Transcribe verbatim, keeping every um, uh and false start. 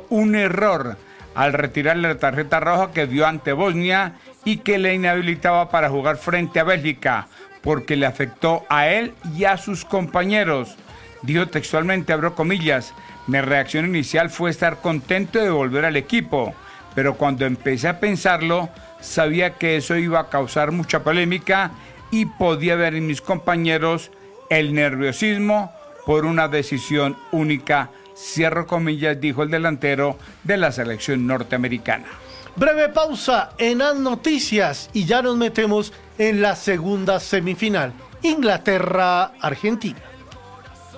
un error al retirarle la tarjeta roja que dio ante Bosnia y que le inhabilitaba para jugar frente a Bélgica, porque le afectó a él y a sus compañeros. Dijo textualmente, abro comillas, mi reacción inicial fue estar contento de volver al equipo, pero cuando empecé a pensarlo, sabía que eso iba a causar mucha polémica y podía ver en mis compañeros el nerviosismo por una decisión única, cierro comillas, dijo el delantero de la selección norteamericana. Breve pausa en las noticias y ya nos metemos en la segunda semifinal, Inglaterra-Argentina.